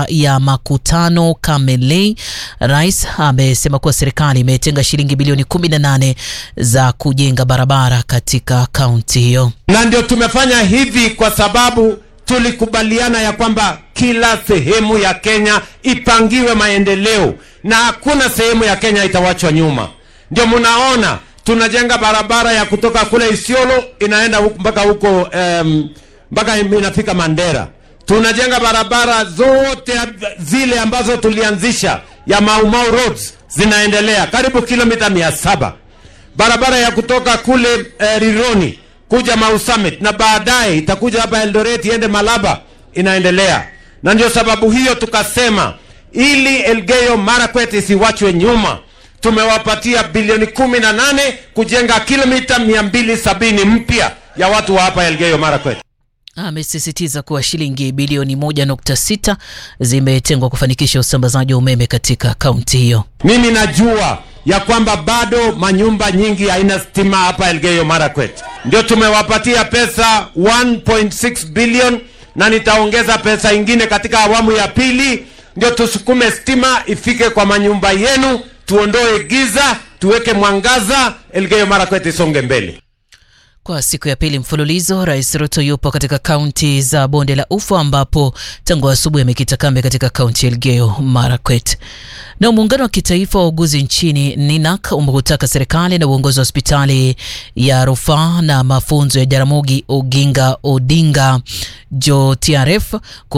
barabara ya Makutano Kamelei, rais amesema kuwa serikali imetenga shilingi bilioni 18 za kujenga barabara katika kaunti hiyo. Na ndio tumefanya hivi kwa sababu tulikubaliana ya kwamba kila sehemu ya Kenya ipangiwe maendeleo na hakuna sehemu ya Kenya itawachwa nyuma. Ndio mnaona tunajenga barabara ya kutoka kule Isiolo inaenda mpaka huko mpaka inafika Mandera. Tunajenga barabara zote zile ambazo tulianzisha ya Mau Mau Roads zinaendelea karibu kilomita 700. Barabara ya kutoka kule Rironi kuja Mau Summit na baadaye itakuja hapa Eldoret iende Malaba inaendelea. Na ndio sababu hiyo tukasema ili Elgeyo Marakwet isiwachwe nyuma, tumewapatia bilioni 18 kujenga kilomita 270 mpya ya watu wa hapa Elgeyo Marakwet. Amesisitiza kuwa shilingi bilioni 1.6 zimetengwa kufanikisha usambazaji wa umeme katika kaunti hiyo. Mimi najua ya kwamba bado manyumba nyingi haina stima hapa Elgeyo Marakwet. Ndio tumewapatia pesa 1.6 billion na nitaongeza pesa ingine katika awamu ya pili, ndio tusukume stima ifike kwa manyumba yenu, tuondoe giza, tuweke mwangaza, Elgeyo Marakwet isonge mbele. Kwa siku ya pili mfululizo, Rais Ruto yupo katika kaunti za Bonde la Ufa ambapo tangu asubuhi amekita kambi katika kaunti ya Elgeyo Marakwet. Na muungano wa kitaifa wa wauguzi nchini NINAK umetaka serikali na uongozi wa hospitali ya rufaa na mafunzo ya Jaramogi Oginga Odinga JOTRF